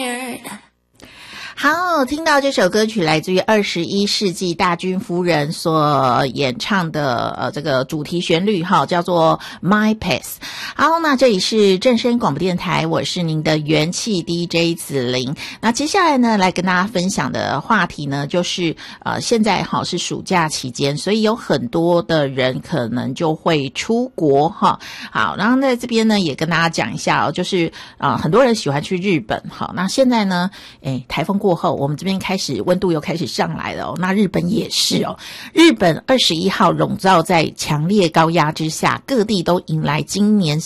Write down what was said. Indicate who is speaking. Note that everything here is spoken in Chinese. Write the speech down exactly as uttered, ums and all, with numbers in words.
Speaker 1: tired。
Speaker 2: 好，听到这首歌曲来自于二十一世纪大军夫人所演唱的呃这个主题旋律哈，叫做 My Pace。好，那这里是正声广播电台，我是您的元气 D J 子玲。那接下来呢，来跟大家分享的话题呢，就是呃现在哈是暑假期间，所以有很多的人可能就会出国哈。好，然后在这边呢也跟大家讲一下哦，就是啊、呃、很多人喜欢去日本。好，那现在呢，诶台风过后，我们这边开始温度又开始上来了哦。那日本也是哦，日本二十一号笼罩在强烈高压之下，各地都迎来今年